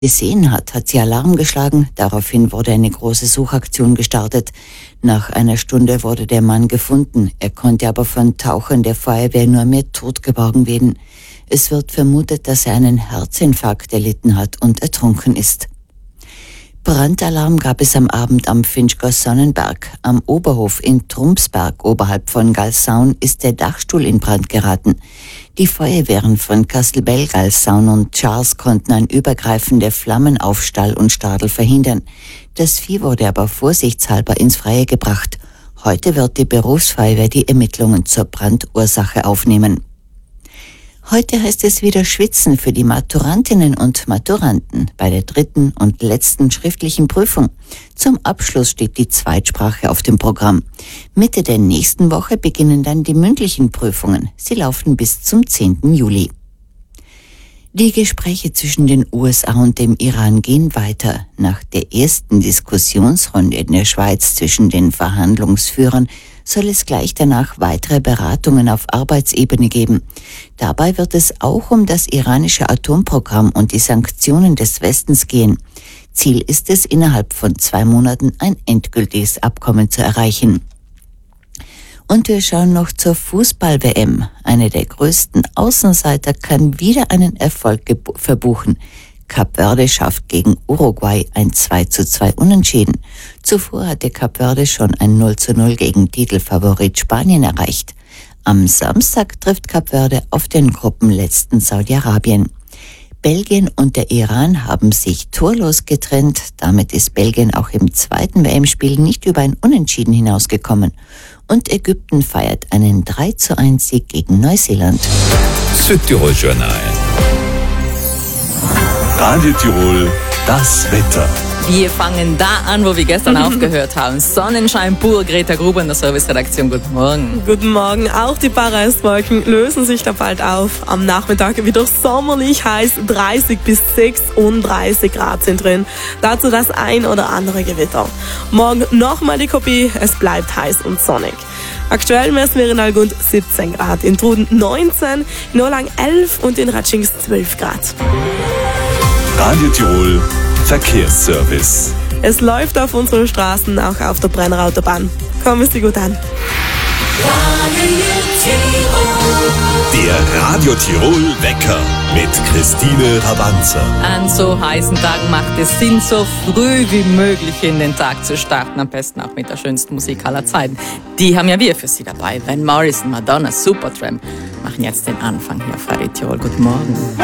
gesehen hat, hat sie Alarm geschlagen. Daraufhin wurde eine große Suchaktion gestartet. Nach einer Stunde wurde der Mann gefunden. Er konnte aber von Tauchern der Feuerwehr nur mehr tot geborgen werden. Es wird vermutet, dass er einen Herzinfarkt erlitten hat und ertrunken ist. Brandalarm gab es am Abend am Finchgau Sonnenberg. Am Oberhof in Trumpsberg oberhalb von Galsaun ist der Dachstuhl in Brand geraten. Die Feuerwehren von Kastelbell, Galsaun und Charles konnten ein Übergreifen der Flammen auf Stall und Stadel verhindern. Das Vieh wurde aber vorsichtshalber ins Freie gebracht. Heute wird die Berufsfeuerwehr die Ermittlungen zur Brandursache aufnehmen. Heute heißt es wieder Schwitzen für die Maturantinnen und Maturanten bei der 3. und letzten schriftlichen Prüfung. Zum Abschluss steht die Zweitsprache auf dem Programm. Mitte der nächsten Woche beginnen dann die mündlichen Prüfungen. Sie laufen bis zum 10. Juli. Die Gespräche zwischen den USA und dem Iran gehen weiter. Nach der ersten Diskussionsrunde in der Schweiz zwischen den Verhandlungsführern soll es gleich danach weitere Beratungen auf Arbeitsebene geben. Dabei wird es auch um das iranische Atomprogramm und die Sanktionen des Westens gehen. Ziel ist es, innerhalb von 2 Monaten ein endgültiges Abkommen zu erreichen. Und wir schauen noch zur Fußball-WM. Einer der größten Außenseiter kann wieder einen Erfolg verbuchen. Kap Verde schafft gegen Uruguay ein 2:2 Unentschieden. Zuvor hatte Kap Verde schon ein 0:0 gegen Titelfavorit Spanien erreicht. Am Samstag trifft Kap Verde auf den Gruppenletzten Saudi-Arabien. Belgien und der Iran haben sich torlos getrennt. Damit ist Belgien auch im zweiten WM-Spiel nicht über ein Unentschieden hinausgekommen. Und Ägypten feiert einen 3:1 Sieg gegen Neuseeland. Südtirol Journal. Radio Tirol, das Wetter. Wir fangen da an, wo wir gestern aufgehört haben. Sonnenschein pur, Greta Gruber in der Serviceredaktion. Guten Morgen. Guten Morgen. Auch die Paris-Wolken lösen sich da bald auf. Am Nachmittag wieder sommerlich heiß, 30 bis 36 Grad sind drin. Dazu das ein oder andere Gewitter. Morgen nochmal die Kopie, es bleibt heiß und sonnig. Aktuell messen wir in Algund 17 Grad, in Truden 19, in Orlang 11 und in Ratschings 12 Grad. Radio Tirol Verkehrsservice. Es läuft auf unseren Straßen, auch auf der Brennerautobahn. Kommen Sie gut an. Der Radio Tirol Wecker mit Christine Rabanzer. An so heißen Tagen macht es Sinn, so früh wie möglich in den Tag zu starten. Am besten auch mit der schönsten Musik aller Zeiten. Die haben ja wir für Sie dabei. Van Morrison, Madonna, Supertramp machen jetzt den Anfang hier auf Radio Tirol. Guten Morgen.